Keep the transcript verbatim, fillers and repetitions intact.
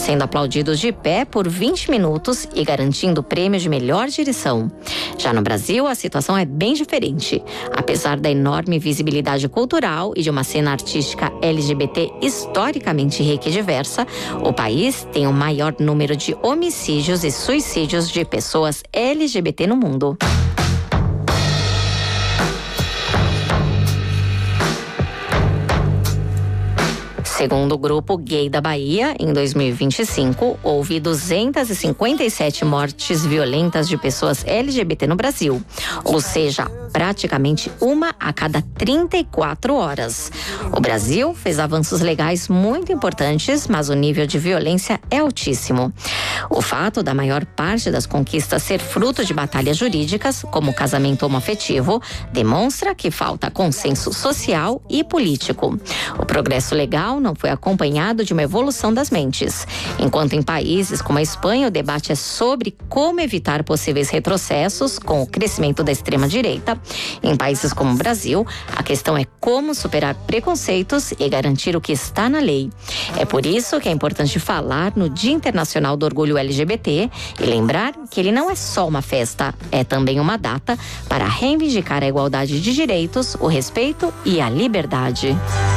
sendo aplaudidos de pé por vinte minutos e garantindo o prêmio de melhor direção. Já no Brasil, a situação é bem diferente. Apesar da enorme visibilidade cultural e de uma cena artística L G B T historicamente rica e diversa, o país tem o maior número de homicídios e suicídios de pessoas L G B T no mundo. Segundo o Grupo Gay da Bahia, em dois mil e vinte e cinco, houve duzentas e cinquenta e sete mortes violentas de pessoas L G B T no Brasil, ou seja, praticamente uma a cada trinta e quatro horas. O Brasil fez avanços legais muito importantes, mas o nível de violência é altíssimo. O fato da maior parte das conquistas ser fruto de batalhas jurídicas, como o casamento homoafetivo, demonstra que falta consenso social e político. O progresso legal não foi acompanhado de uma evolução das mentes. Enquanto em países como a Espanha o debate é sobre como evitar possíveis retrocessos com o crescimento da extrema-direita, em países como o Brasil, a questão é como superar preconceitos e garantir o que está na lei. É por isso que é importante falar no Dia Internacional do Orgulho L G B T e lembrar que ele não é só uma festa, é também uma data para reivindicar a igualdade de direitos, o respeito e a liberdade.